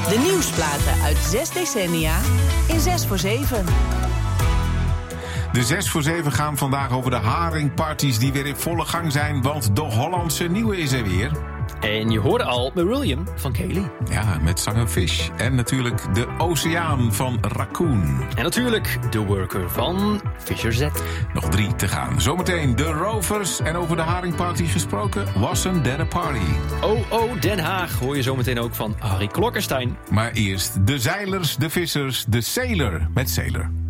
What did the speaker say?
De nieuwsplaten uit 6 decennia in 6 voor 7. De 6 voor 7 gaan vandaag over de haringparties die weer in volle gang zijn, want de Hollandse nieuwe is er weer. En je hoorde al Marillion van Kaylee. Ja, met zanger Fish. En natuurlijk de Oceaan van Raccoon. En natuurlijk de Worker van Fisher Z. Nog 3 te gaan. Zometeen de Rovers. En over de haringparty gesproken, wasn't that a party? Oh, Den Haag hoor je zometeen ook van Harry Klokkerstein. Maar eerst de zeilers, de vissers, de Sailor met Sailor.